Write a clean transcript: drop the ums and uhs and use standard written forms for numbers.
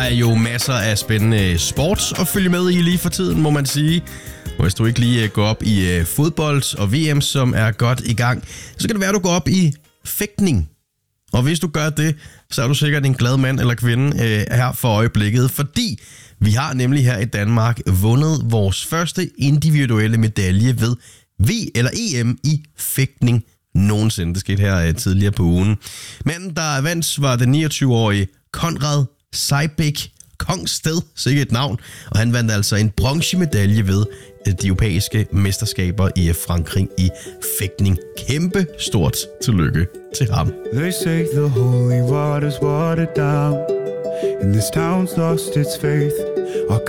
er jo masser af spændende sport at følge med i lige for tiden, må man sige. Og hvis du ikke lige går op i fodbold og VM, som er godt i gang, så kan det være, at du går op i fægtning. Og hvis du gør det, så er du sikkert en glad mand eller kvinde her for øjeblikket, fordi vi har nemlig her i Danmark vundet vores første individuelle medalje ved EM i fægtning nogensinde. Det skete her tidligere på ugen. Manden, der vandt, var den 29-årige Konrad Seibæk Kongsted, sikkert et navn, og han vandt altså en bronzemedalje ved de europæiske mesterskaber i Frankrig i fægtning. Kæmpe stort tillykke til ham. They say the holy water's watered down, and this town's lost its faith. Our